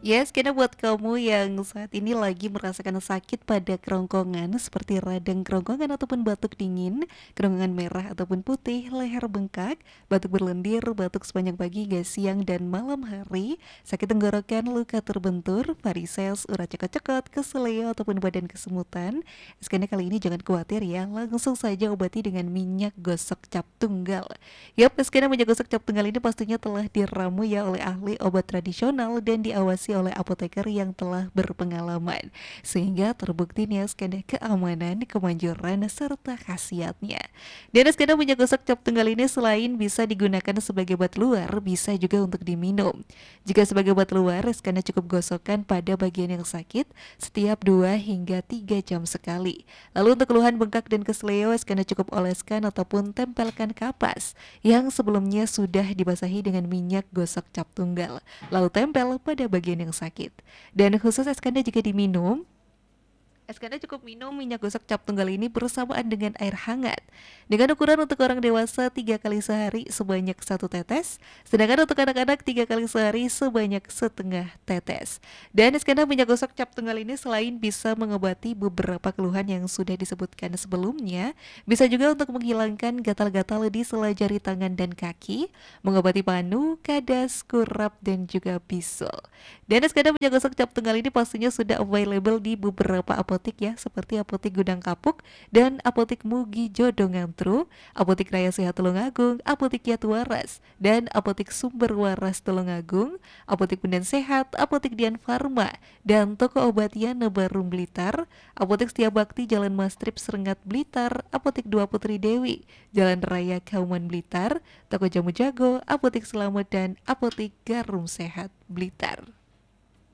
Yes, karena buat kamu yang saat ini lagi merasakan sakit pada kerongkongan seperti radang kerongkongan ataupun batuk dingin, kerongkongan merah ataupun putih, leher bengkak, batuk berlendir, batuk sepanjang pagi, hingga siang dan malam hari, sakit tenggorokan, luka terbentur, varises, urat cekot-cekot, keseleo ataupun badan kesemutan. Karena kali ini jangan khawatir ya, langsung saja obati dengan minyak gosok cap tunggal. Yap, karena minyak gosok cap tunggal ini pastinya telah diramu ya oleh ahli obat tradisional dan diawasi oleh apoteker yang telah berpengalaman, sehingga terbukti nih skena keamanan, kemanjuran, serta khasiatnya. Dan skena minyak gosok cap tunggal ini selain bisa digunakan sebagai obat luar, bisa juga untuk diminum. Jika sebagai obat luar, skena cukup gosokkan pada bagian yang sakit setiap 2 hingga 3 jam sekali. Lalu untuk keluhan bengkak dan kesleo, skena cukup oleskan ataupun tempelkan kapas yang sebelumnya sudah dibasahi dengan minyak gosok cap tunggal, lalu tempel pada bagian yang sakit. Dan khusus eskanda jika diminum, Eskanda cukup minum minyak gosok cap tunggal ini bersamaan dengan air hangat. Dengan ukuran untuk orang dewasa 3 kali sehari sebanyak 1 tetes, sedangkan untuk anak-anak 3 kali sehari sebanyak setengah tetes. Dan Eskanda minyak gosok cap tunggal ini selain bisa mengobati beberapa keluhan yang sudah disebutkan sebelumnya, bisa juga untuk menghilangkan gatal-gatal di sela jari tangan dan kaki, mengobati panu, kadas, kurap, dan juga bisul. Dan Eskanda minyak gosok cap tunggal ini pastinya sudah available di beberapa apotek ya, seperti Apotek Gudang Kapuk dan Apotek Mugi Jodo Ngantru, Apotek Raya Sehat Tulungagung, Apotek Yat Waras, dan Apotek Sumber Waras Tulungagung, Apotek Pundan Sehat, Apotek Dian Farma, dan toko obat Yana Barum Blitar, Apotek Setia Bakti Jalan Mastrip Serengat Blitar, Apotek Dua Putri Dewi, Jalan Raya Kauman Blitar, Toko Jamu Jago, Apotek Selamat, dan Apotek Garum Sehat Blitar.